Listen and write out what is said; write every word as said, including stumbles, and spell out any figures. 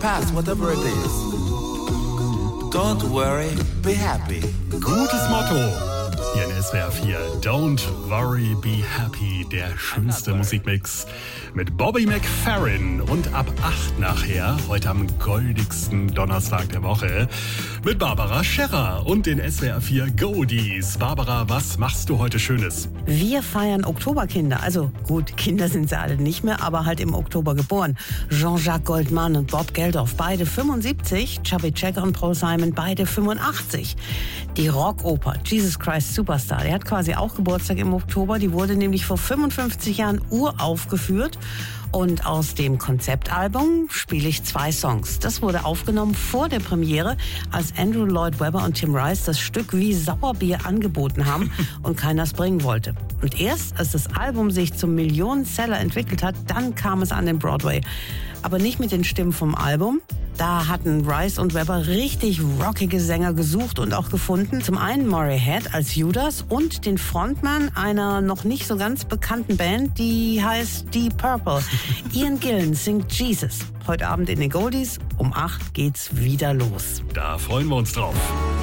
past, whatever it is. Don't worry, be happy. Gutes Motto. Hier in S W R vier. Don't worry, be happy. Der schönste Musikmix mit Bobby McFerrin. Und ab acht nachher, heute am goldigsten Donnerstag der Woche, mit Barbara Scherrer und den S W R vier Goldies. Barbara, was machst du heute Schönes? Wir feiern Oktoberkinder. Also gut, Kinder sind sie alle nicht mehr, aber halt im Oktober geboren. Jean-Jacques Goldman und Bob Geldof, beide fünfundsiebzig. Chubby Checker und Paul Simon, beide fünfundachtzig. Die Rockoper Jesus Christ Superstar, der hat quasi auch Geburtstag im Oktober. Die wurde nämlich vor fünfundfünfzig Jahren uraufgeführt. Und aus dem Konzeptalbum spiele ich zwei Songs. Das wurde aufgenommen vor der Premiere, als Andrew Lloyd Webber und Tim Rice das Stück wie Sauerbier angeboten haben und keiner es bringen wollte. Und erst als das Album sich zum Millionenseller entwickelt hat, dann kam es an den Broadway. Aber nicht mit den Stimmen vom Album. Da hatten Rice und Webber richtig rockige Sänger gesucht und auch gefunden. Zum einen Murray Head als Judas und den Frontmann einer noch nicht so ganz bekannten Band, die heißt Deep Purple. Ian Gillan singt Jesus. Heute Abend in den Goldies. Um acht geht's wieder los. Da freuen wir uns drauf.